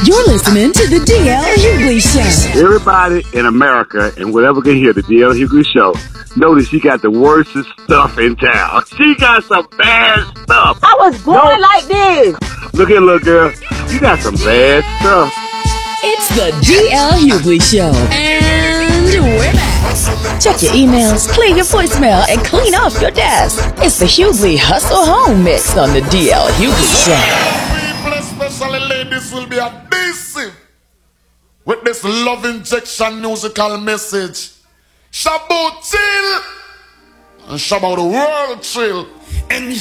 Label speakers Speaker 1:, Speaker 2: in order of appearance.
Speaker 1: You're listening to the DL Hughley Show.
Speaker 2: Everybody in America and whatever can hear the DL Hughley Show, notice she got the worstest stuff in town. She got some bad stuff.
Speaker 3: I was born like this.
Speaker 2: Look here, little girl. You got some bad stuff.
Speaker 1: It's the DL Hughley Show. And we're back. Check your emails, clear your voicemail, and clean off your desk. It's the Hughley Hustle Home Mix on the DL Hughley Show.
Speaker 4: Especially ladies will be adhesive with this love injection musical message. Shabbat chill and Shabbat the world chill. And